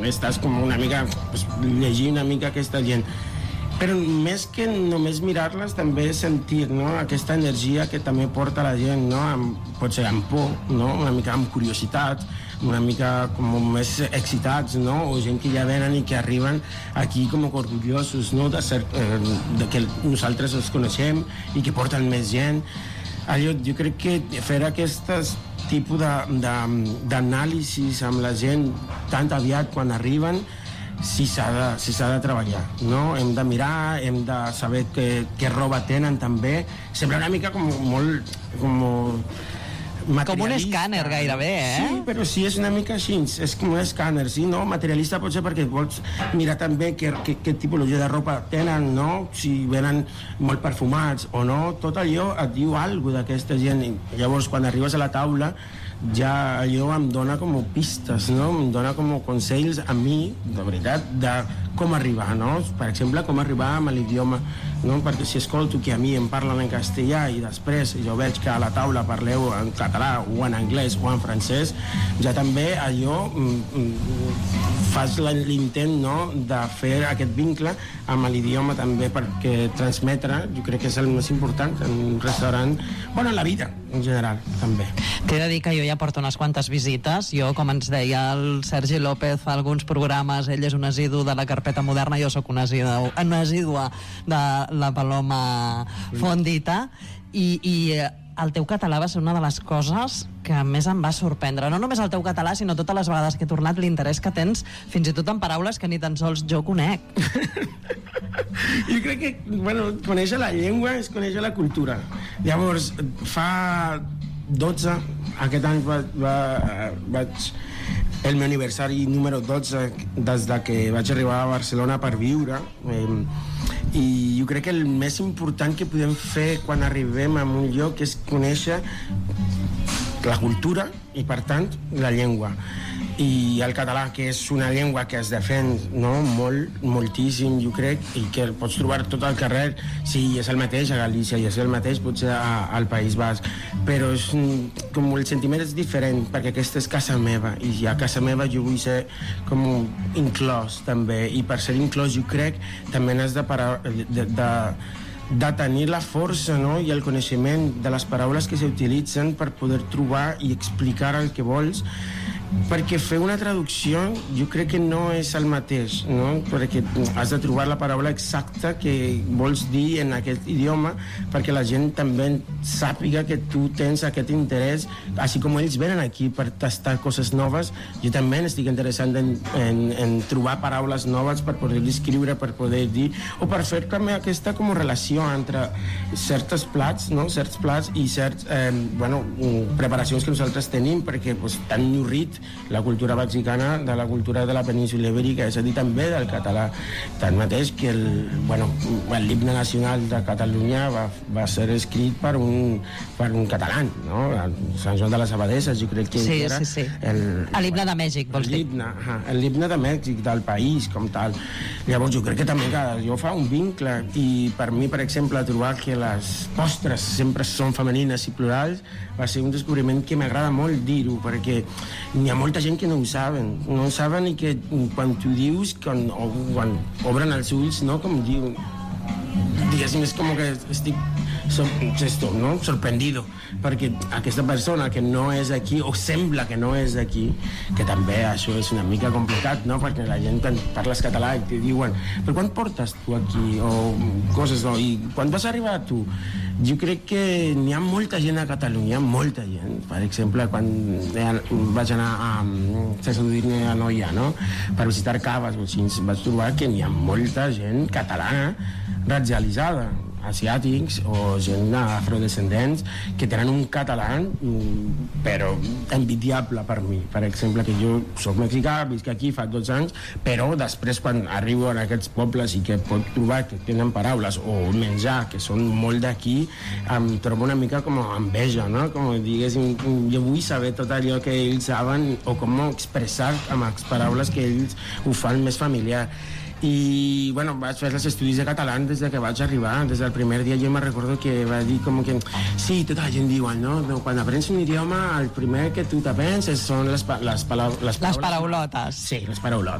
estàs com una mica llegir una mica aquesta gent, però més que només mirar-les també sentir, no? Aquesta energia que també porta la gent, no? Pot ser amb por, no? Una mica amb curiositat, una mica com més excitats, no? O gent que ja venen i que arriben aquí com orgullosos, no? De que nosaltres els coneixem i que porten més gent. Jo crec que fer aquest tipus d'anàlisis amb la gent tan aviat quan arriben si s'ha de treballar, no? Hem de mirar, hem de saber què roba tenen també, sembla una mica com molt materialista. Com un escàner gairebé, Sí, però sí, és una mica així, és com un escàner, sí, no? Materialista pot ser perquè vols mirar també què tipologia de ropa tenen, no? Si venen molt perfumats o no, tot allò et diu alguna cosa d'aquesta gent, i llavors quan arribes a la taula ja allò em dona com pistes, no? Em dona com consells a mi, de veritat, de com arribar, no? Per exemple, com arribar amb l'idioma, no? Perquè si escolto que a mi em parlen en castellà i després jo veig que a la taula parleu en català o en anglès o en francès, ja també allò fas l'intent, no?, de fer aquest vincle amb l'idioma també, perquè transmetre, jo crec que és el més important en un restaurant, bueno, en la vida en general també. T'he de dir que jo ja porto unes quantes visites. Jo, com ens deia el Sergi López fa alguns programes, ell és un asidu de la carpeta moderna, jo sóc una asídua de la Paloma Fondita, i el teu català va ser una de les coses que més em va sorprendre. No només el teu català, sinó totes les vegades que he tornat, l'interès que tens, fins i tot en paraules que ni tan sols jo conec. Jo crec que, bueno, conèixer la llengua és conèixer la cultura. Llavors, fa 12, aquest any vaig el meu aniversari número 12 des que vaig arribar a Barcelona per viure, i jo crec que el més important que podem fer quan arribem a un lloc és conèixer la cultura i, per tant, la llengua. I el català, que és una llengua que es defèn, no?, moltíssim, jo crec, i que el pots trobar tot al carrer. Sí, és el mateix a Galícia i és el mateix potser al País Basc, però és com el sentiment és diferent, perquè aquesta és casa meva, i a casa meva jo vull ser com inclòs també, i per ser inclòs jo crec també n'has de tenir la força, no?, i el coneixement de les paraules que s'utilitzen per poder trobar i explicar el que vols, perquè fer una traducció jo crec que no és el mateix, no? Perquè has de trobar la paraula exacta que vols dir en aquest idioma, perquè la gent també sàpiga que tu tens aquest interès, així com ells venen aquí per tastar coses noves, jo també estic interessat en trobar paraules noves per poder escriure, per poder dir, o per fer també aquesta com relació entre certs plats, no?, certs plats i certs preparacions que nosaltres tenim, perquè tan enyorrit la cultura mexicana de la cultura de la península Ibèrica, és a dir, també del català. Tanmateix que l'himne nacional de Catalunya va ser escrit per un català, no? Sant Joan de les Abadesses, jo crec que era l'himne de Mèxic, vols dir? L'himne de Mèxic, del país, com tal. Llavors jo crec que també jo fa un vincle, i per mi, per exemple, trobar que les postres sempre són femenines i plurals va ser un descobriment que m'agrada molt dir-ho, perquè hi ha molta gent que no ho saben i que quan tu dius, quan obren els ulls, no?, com diu, diguéssim, és com que estic sorprendido, perquè aquesta persona que no és aquí, o sembla que no és aquí, que també això és una mica complicat, no?, perquè la gent quan parles català i te diuen, però quan portes tu aquí, o coses, no?, i quan vas arribar tu? Jo crec que n'hi ha molta gent a Catalunya, molta gent. Per exemple, quan vaig anar a Sant Sadurní a Noia, no?, per visitar caves, vaig trobar que n'hi ha molta gent catalana racialitzada, asiàtics o gent afrodescendents que tenen un català però envidiable per mi. Per exemple, que jo soc mexicà, visc aquí fa 12 anys, però després quan arribo a aquests pobles i que pot trobar que tenen paraules o menjar que són molt d'aquí, em trobo una mica com enveja, no? Com diguéssim, jo vull saber tot allò que ells saben o com expressar amb les paraules que ells ho fan més familiar. I bueno, vaig fer els estudis de català des que vaig arribar. Des del primer dia jo me recordo que va dir com que sí, tota la gent diuen, no? Quan aprens un idioma el primer que tu t'aprens són les paraulotes. Les paraulotes. Sí, les paraulotes.